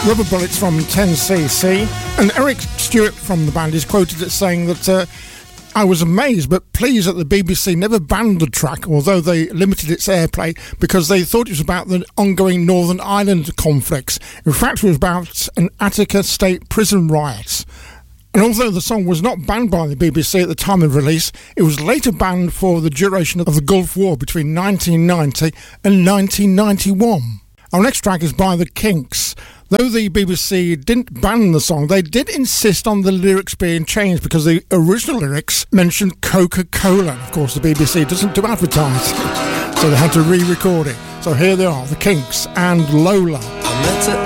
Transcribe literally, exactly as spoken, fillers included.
Rubber Bullets from ten C C, and Eric Stewart from the band is quoted as saying that uh, I was amazed but pleased that the B B C never banned the track, although they limited its airplay, because they thought it was about the ongoing Northern Ireland conflicts. In fact, it was about an Attica state prison riot. And although the song was not banned by the B B C at the time of release, it was later banned for the duration of the Gulf War between nineteen ninety and nineteen ninety-one. Our next track is by the Kinks. Though the B B C didn't ban the song, they did insist on the lyrics being changed because the original lyrics mentioned Coca-Cola. Of course, the B B C doesn't do advertising, so they had to re-record it. So here they are, the Kinks and Lola. I met her